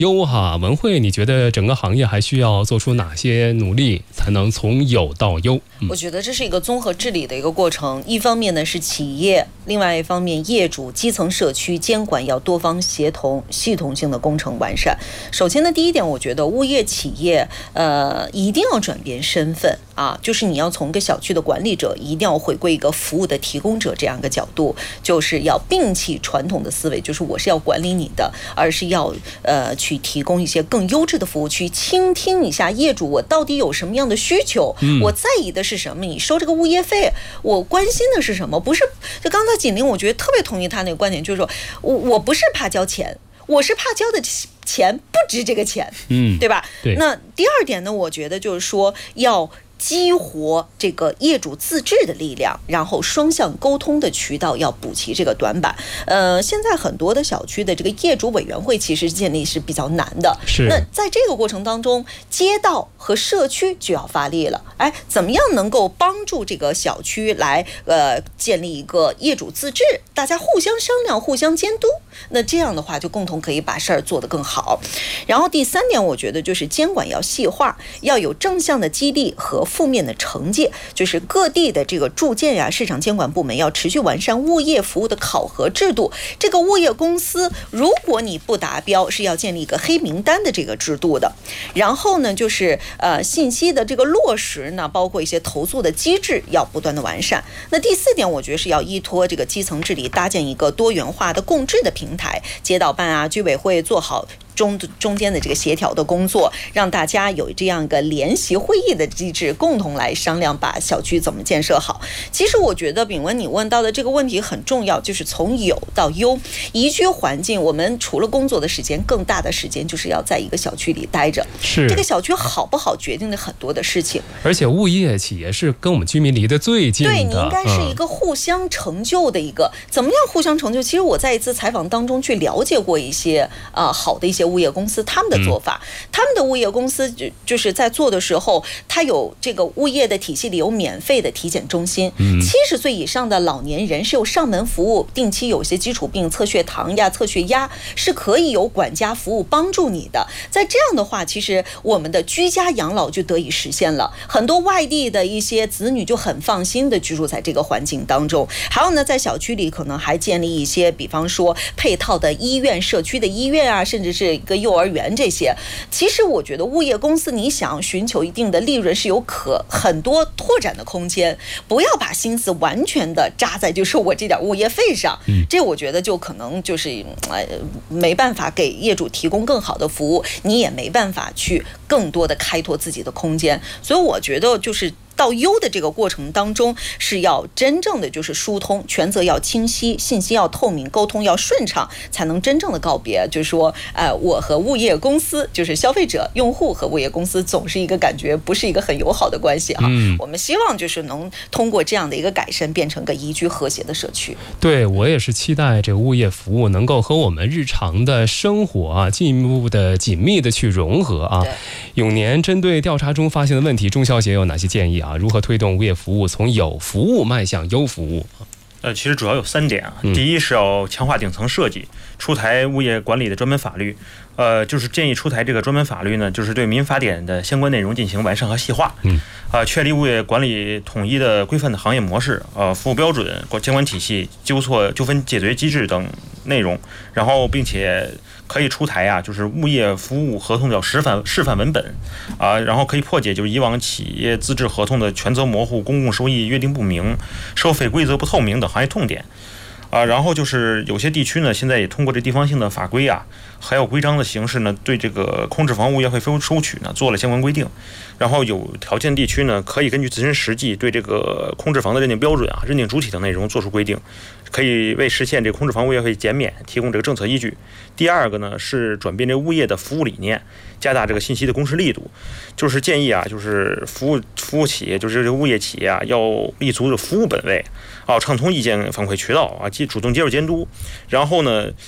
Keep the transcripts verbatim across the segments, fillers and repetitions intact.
优哈，文慧，你觉得整个行业还需要做出哪些努力，才能从有到优？ 嗯、我觉得这是一个综合治理的一个过程。一方面呢是企业，另外一方面业主、基层社区监管要多方协同，系统性的工程完善。首先呢，第一点，我觉得物业企业呃一定要转变身份啊，就是你要从一个小区的管理者，一定要回归一个服务的提供者这样一个角度，就是要摒弃传统的思维，就是我是要管理你的，而是要呃去提供一些更优质的服务，去倾听一下业主我到底有什么样的需求，嗯、我在意的是什么，你收这个物业费，我关心的是什么？不是，就刚才锦玲，我觉得特别同意他那个观点，就是说我我不是怕交钱，我是怕交的钱不值这个钱，嗯，对吧？ 对。 那第二点呢，我觉得就是说要激活这个业主自治的力量，然后双向沟通的渠道要补齐这个短板。呃，现在很多的小区的这个业主委员会其实建立是比较难的。 是。 那在这个过程当中，街道和社区就要发力了。哎，怎么样能够帮助这个小区来呃建立一个业主自治，大家互相商量、互相监督？那这样的话，就共同可以把事儿做得更好。然后第三点，我觉得就是监管要细化，要有正向的激励和负面的惩戒，就是各地的这个住建呀、市场监管部门要持续完善物业服务的考核制度。这个物业公司，如果你不达标，是要建立一个黑名单的这个制度的。然后呢，就是呃信息的这个落实呢，包括一些投诉的机制要不断的完善。那第四点，我觉得是要依托这个基层治理，搭建一个多元化的共治的平台，街道办啊、居委会做好中中间的这个协调的工作，让大家有这样一个联席会议的机制，共同来商量把小区怎么建设好。其实我觉得炳文你问到的这个问题很重要，就是从有到优。宜居环境，我们除了工作的时间，更大的时间就是要在一个小区里待着。 是这个小区好不好，决定了很多的事情。 而且物业企业是跟我们居民离得最近的， 对，你应该是一个互相成就的一个。嗯、怎么样互相成就？其实我在一次采访当中去了解过一些啊、呃、好的一些物业公司，他们的做法，嗯、他们的物业公司就就是在做的时候，他有这个物业的体系里有免费的体检中心，七十岁以上的老年人是有上门服务，定期有些基础病测血糖呀、测血压是可以有管家服务帮助你的。在这样的话，其实我们的居家养老就得以实现了。很多外地的一些子女就很放心的居住在这个环境当中。还有呢，在小区里可能还建立一些，比方说配套的医院、社区的医院啊，甚至是一个幼儿园这些。其实我觉得物业公司你想寻求一定的利润是有可很多拓展的空间，不要把心思完全的扎在就是我这点物业费上，这我觉得就可能就是呃没办法给业主提供更好的服务，你也没办法去更多的开拓自己的空间。所以我觉得就是到优的这个过程当中，是要真正的就是疏通，权责要清晰，信息要透明，沟通要顺畅，才能真正的告别。就是说，呃，我和物业公司，就是消费者、用户和物业公司，总是一个感觉不是一个很友好的关系啊。嗯、我们希望就是能通过这样的一个改善，变成个宜居和谐的社区。 对，我也是期待这个物业服务能够和我们日常的生活啊，进一步的紧密的去融合啊。永年针对调查中发现的问题，钟小姐有哪些建议啊？如何推动物业服务从有服务迈向优服务？ 呃，其实主要有三点啊。第一是要强化顶层设计，出台物业管理的专门法律。呃，就是建议出台这个专门法律呢，就是对民法典的相关内容进行完善和细化。嗯。啊、呃，确立物业管理统一的规范的行业模式、呃服务标准、监管体系、纠错纠纷解决机制等内容，然后并且可以出台啊，就是物业服务合同叫示范示范文本啊、呃，然后可以破解就是以往企业资质合同的权责模糊、公共收益约定不明、收费规则不透明等行业痛点。啊，然后就是有些地区呢，现在也通过这地方性的法规啊，还有规章的形式呢，对这个空置房物业费收收取呢做了相关规定。然后有条件地区呢，可以根据自身实际对这个空置房的认定标准啊、认定主体等内容做出规定，可以为实现这个空置房物业费减免提供这个政策依据。第二个呢是转变这物业的服务理念，加大这个信息的公示力度，就是建议啊，就是服务服务企业，就是这个物业企业啊，要立足的服务本位啊，畅通意见反馈渠道啊，主动接受监督，然后呢。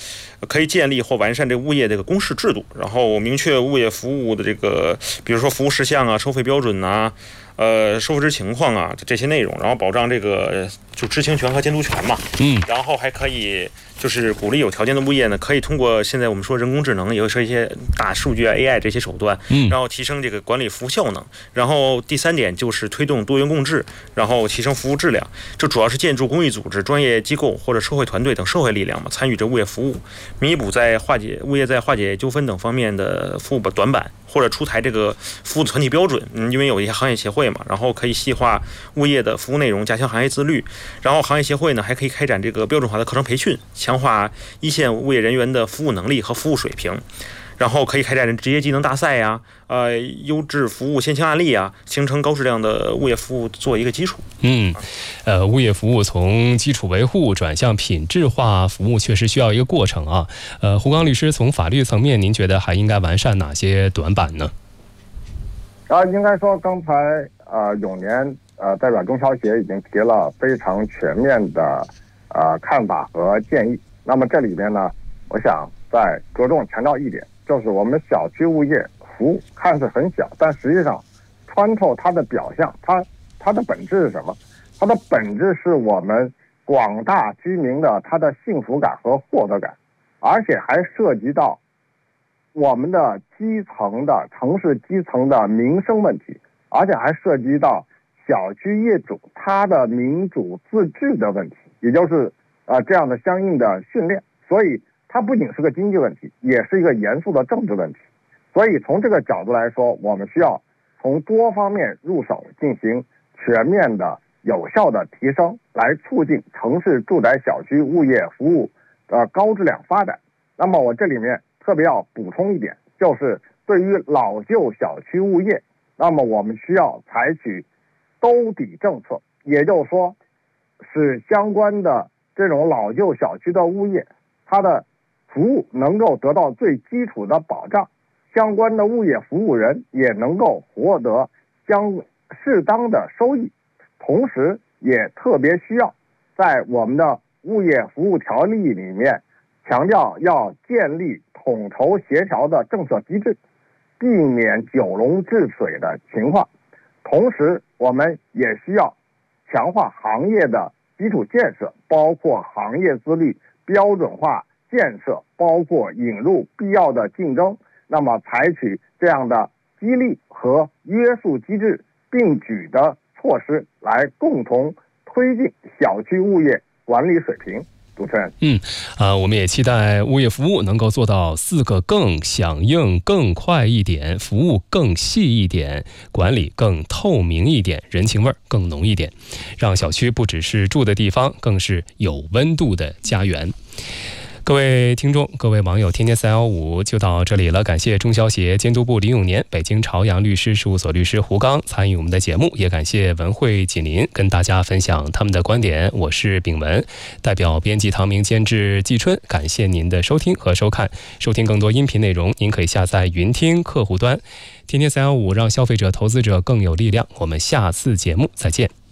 可以建立或完善这个物业这个公示制度，然后明确物业服务的这个，比如说服务事项啊、收费标准啊、呃收支情况啊这些内容，然后保障这个就知情权和监督权嘛。 嗯， 然后还可以就是鼓励有条件的物业呢，可以通过现在我们说人工智能，也会说一些大数据啊、A I 这些手段， 嗯， 然后提升这个管理服务效能。然后第三点就是推动多元共治，然后提升服务质量。这主要是建筑公益组织、专业机构或者社会团队等社会力量嘛，参与这物业服务，弥补在化解物业在化解纠纷等方面的服务短板，或者出台这个服务团体标准。嗯，因为有一些行业协会嘛，然后可以细化物业的服务内容，加强行业自律。然后行业协会呢还可以开展这个标准化的课程培训，强化一线物业人员的服务能力和服务水平。然后可以开展职业技能大赛呀，呃，优质服务先行案例啊，形成高质量的物业服务做一个基础。 嗯，呃，物业服务从基础维护转向品质化服务，确实需要一个过程啊。呃，胡刚律师，从法律层面，您觉得还应该完善哪些短板呢？ 啊，应该说刚才呃永年呃代表中消协已经提了非常全面的呃看法和建议。那么这里面呢，我想再着重强调一点。就是我们小区物业服务看似很小，但实际上穿透它的表象，它它的本质是什么？它的本质是我们广大居民的他的幸福感和获得感，而且还涉及到我们的基层的城市基层的民生问题，而且还涉及到小区业主他的民主自治的问题，也就是呃这样的相应的训练。所以它不仅是个经济问题，也是一个严肃的政治问题。所以从这个角度来说，我们需要从多方面入手，进行全面的、有效的提升，来促进城市住宅小区物业服务的高质量发展。那么我这里面特别要补充一点，就是对于老旧小区物业，那么我们需要采取兜底政策，也就是说，使相关的这种老旧小区的物业，它的服务能够得到最基础的保障，相关的物业服务人也能够获得相适当的收益。同时也特别需要在我们的物业服务条例里面强调要建立统筹协调的政策机制，避免九龙治水的情况。同时我们也需要强化行业的基础建设，包括行业自律、标准化建设，包括引入必要的竞争，那么采取这样的激励和约束机制并举的措施，来共同推进小区物业管理水平。主持人， 嗯，啊、呃，我们也期待物业服务能够做到四个更，响应更快一点，服务更细一点，管理更透明一点，人情味儿更浓一点，让小区不只是住的地方，更是有温度的家园。各位听众，各位网友，天天三幺五就到这里了。感谢中消协监督部李永年、北京朝阳律师事务所律师胡刚参与我们的节目，也感谢文汇锦林跟大家分享他们的观点。我是炳文，代表编辑唐明、监制季春，感谢您的收听和收看。收听更多音频内容，您可以下载云听客户端。天天三幺五，让消费者、投资者更有力量。我们下次节目再见。